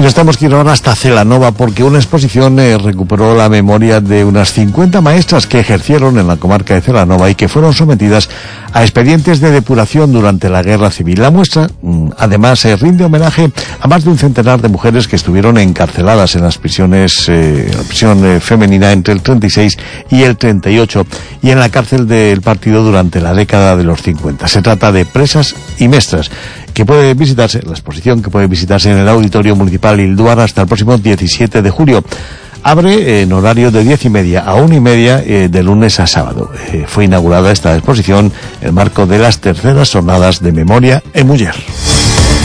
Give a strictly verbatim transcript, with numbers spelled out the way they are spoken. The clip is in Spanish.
nos tenemos que ir ahora hasta Celanova porque una exposición eh, recuperó la memoria de unas cincuenta maestras que ejercieron en la comarca de Celanova y que fueron sometidas a expedientes de depuración durante la Guerra Civil. La muestra, además, eh, rinde homenaje a más de un centenar de mujeres que estuvieron encarceladas en las prisiones, eh, la prisión eh, femenina entre el treinta y seis y el treinta y ocho y en la cárcel del partido durante la década de los cincuenta. Se trata de presas y mestras, que puede visitarse, la exposición que puede visitarse en el Auditorio Municipal Ilduar hasta el próximo diecisiete de julio. Abre en horario de diez y media a una y media eh, de lunes a sábado. Eh, fue inaugurada esta exposición en el marco de las terceras jornadas de memoria en Muller.